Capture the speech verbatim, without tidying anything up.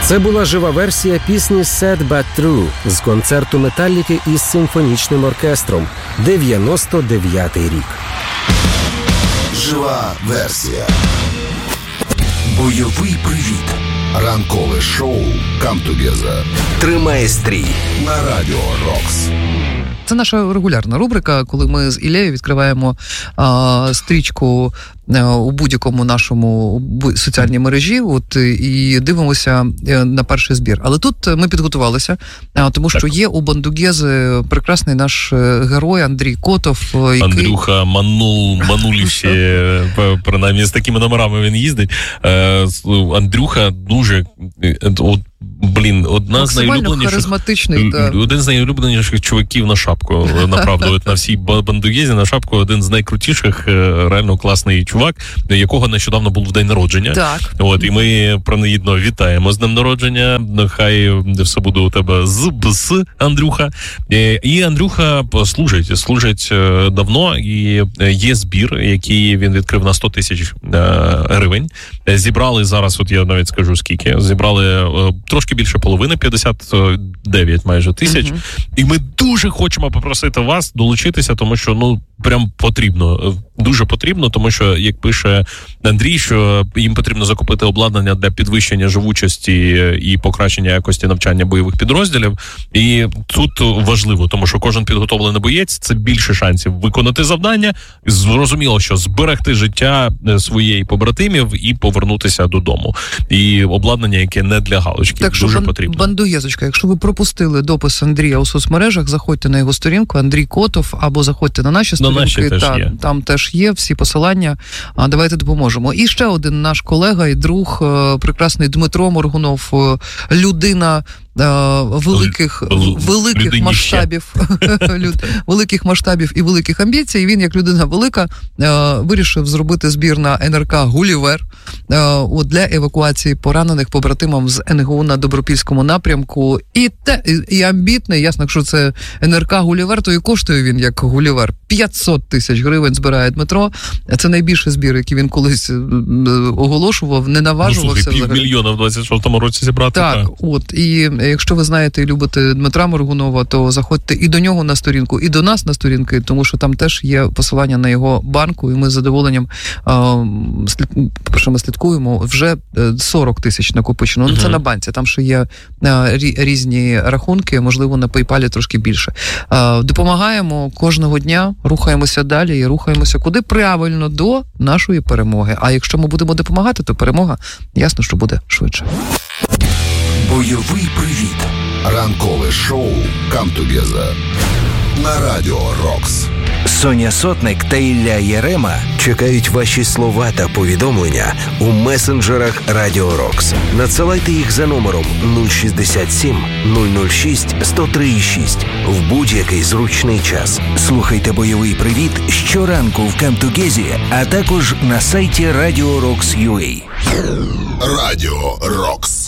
Це була жива версія пісні «Sad But True» з концерту Металліки із симфонічним оркестром. дев'яносто дев'ятий рік. Жива версія. Бойовий привіт. Ранкове шоу «Come Together». Тримає стрій на Радіо Рокс. Це наша регулярна рубрика, коли ми з Іллею відкриваємо а, стрічку а, у будь-якому нашому соціальній мережі, от, і дивимося на перший збір. Але тут ми підготувалися, а, тому що є у Бандугези прекрасний наш герой Андрій Котов. Який... Андрюха Манул, Мануліще, принаймні з такими номерами він їздить. Андрюха дуже... От, блін, одна з найулюбленіших... харизматичний, та... Один з найулюбленіших чуваків на шапку, направду. От на всій Бандугезі на шапку один з найкрутіших, реально класний чувак, якого нещодавно був в день народження. Так. От, і ми принагідно вітаємо з днем народження. Хай все буде у тебе з, з Андрюха. І Андрюха служить, служить давно, і є збір, який він відкрив на сто тисяч гривень. Зібрали зараз, от я навіть скажу скільки, зібрали трошки більше половини, п'ятдесят дев'ять майже тисяч. Uh-huh. І ми дуже хочемо попросити вас долучитися, тому що, ну, прям потрібно, дуже потрібно, тому що, як пише Андрій, що їм потрібно закупити обладнання для підвищення живучості і покращення якості навчання бойових підрозділів. І тут важливо, тому що кожен підготовлений боєць – це більше шансів виконати завдання, зрозуміло, що зберегти життя своєї побратимів і повернутися додому. І обладнання, яке не для галочки, так, дуже бан- потрібно. Бандуєзочка, якщо ви пропустили допис Андрія у соцмережах, заходьте на його сторінку Андрій Котов, або заходьте на наші сторінки, наші теж та, є. Там теж є всі посилання. А давайте допоможемо. І ще один наш колега і друг, прекрасний Дмитро Моргунов, людина великих, великих Людиніще. масштабів, великих масштабів і великих амбіцій. Він, як людина велика, вирішив зробити збір на ен ер ка «Гулівер» для евакуації поранених побратимам з ен ге у на Добропільському напрямку. І те, і амбітний, ясно, якщо це ен ер ка «Гулівер», то і коштує він як «Гулівер». п'ятсот тисяч гривень збирає Дмитро. Це найбільший збір, який він колись оголошував, не наважувався. Ну, слухай, півмільйона в двадцять шостому році зібрати. Так, так, от. І якщо ви знаєте і любите Дмитра Моргунова, то заходьте і до нього на сторінку, і до нас на сторінки, тому що там теж є посилання на його банку, і ми з задоволенням, по-перше, ми слідкуємо, вже сорок тисяч накопичено. Uh-huh. Ну, це на банці, там ще є різні рахунки, можливо, на PayPal трошки більше. Допомагаємо кожного дня, рухаємося далі і рухаємося куди? Правильно, до нашої перемоги. А якщо ми будемо допомагати, то перемога, ясно, що буде швидше. Бойовий привіт. Ранкове шоу «Come Together» на Радіо Рокс. Соня Сотник та Ілля Єрема чекають ваші слова та повідомлення у месенджерах Радіо Рокс. Надсилайте їх за номером нуль шістдесят сім нуль нуль шість сто три шість в будь-який зручний час. Слухайте «Бойовий привіт» щоранку в Камтугезі, а також на сайті радіо рокс крапка ю а. Радіо Рокс.